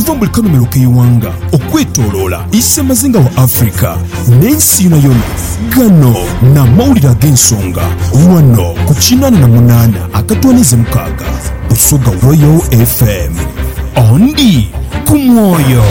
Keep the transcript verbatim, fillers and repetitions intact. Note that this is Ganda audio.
okuva mu kanomero k'eiwanga okwetooloola issa mazinga wa Afrika n'ensi yonna yonna. Gano n'amawulire ag'ensonga wano ku kinaana na munaana akatwanize mukaaga Busoga Royal F M. Ondi ku mwoyo.